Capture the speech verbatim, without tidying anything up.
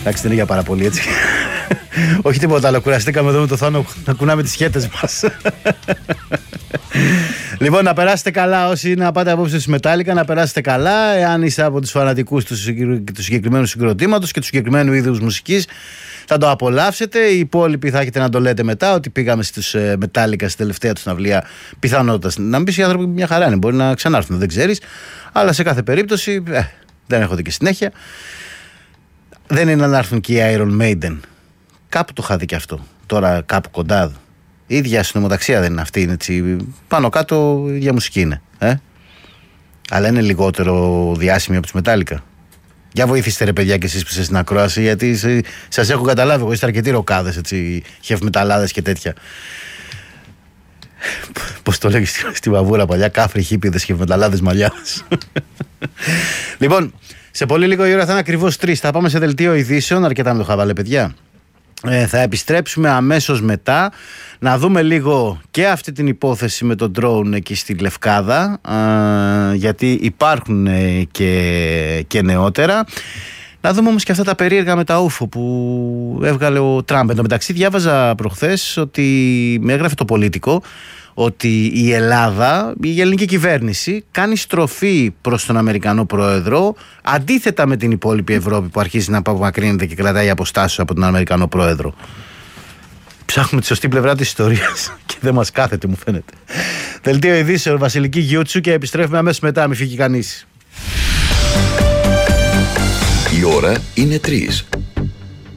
Εντάξει, δεν είναι για πάρα πολύ έτσι. Όχι τίποτα άλλο. Κουραστήκαμε εδώ με το Θάνο να κουνάμε τις χέτες μας. Λοιπόν, να περάσετε καλά όσοι να πάτε απόψε στη Μετάλλικα, να περάσετε καλά. Εάν είστε από τους φανατικούς του συγκεκριμένου συγκροτήματος και του συγκεκριμένου είδους μουσικής, θα το απολαύσετε. Οι υπόλοιποι θα έχετε να το λέτε μετά ότι πήγαμε στους Μετάλλικα στην τελευταία του συναυλία. Πιθανότητα να μην πει οι άνθρωποι μια χαρά είναι. Μπορεί να ξανάρθουν, δεν ξέρεις. Αλλά σε κάθε περίπτωση ε, δεν έχω δει και συνέχεια. Δεν είναι να έρθουν και οι Iron Maiden. Κάπου το είχα δει και αυτό. Τώρα κάπου κοντά. Η ίδια συνομοταξία δεν είναι αυτή. Είναι έτσι, πάνω κάτω η ίδια μουσική είναι. Ε? Αλλά είναι λιγότερο διάσημη από τους Μετάλλικα. Για βοηθήστε ρε παιδιά και εσείς που είστε στην ακρόαση, γιατί σας έχω καταλάβει. Εγώ είστε αρκετοί ροκάδες, έτσι, χευμεταλλάδες και τέτοια. Πώς το λέγεις στη βαβούρα παλιά, κάφροι, χίπηδες, χευμεταλλάδες, μαλλιάδες. Λοιπόν, σε πολύ λίγο η ώρα θα είναι ακριβώς τρεις. Θα πάμε σε δελτίο ειδήσεων, αρκετά με το χαβάλε παιδιά. Ε, θα επιστρέψουμε αμέσως μετά να δούμε λίγο και αυτή την υπόθεση με τον drone εκεί στη Λευκάδα, ε, γιατί υπάρχουν ε, και, και νεότερα. Να δούμε όμως και αυτά τα περίεργα με τα ούφο που έβγαλε ο Τραμπ. Εν τω μεταξύ διάβαζα προχθές ότι με έγραφε το Πολίτικο ότι η Ελλάδα, η ελληνική κυβέρνηση κάνει στροφή προς τον Αμερικανό Πρόεδρο, αντίθετα με την υπόλοιπη Ευρώπη που αρχίζει να απομακρύνεται και κρατάει αποστάσεις από τον Αμερικανό Πρόεδρο. Ψάχνουμε τη σωστή πλευρά της ιστορίας και δεν μας κάθεται, μου φαίνεται. Δελτίο ειδήσεων, Βασιλική Γιούτσου, και επιστρέφουμε αμέσως μετά, μην φύγει κανείς. Η ώρα είναι τρεις.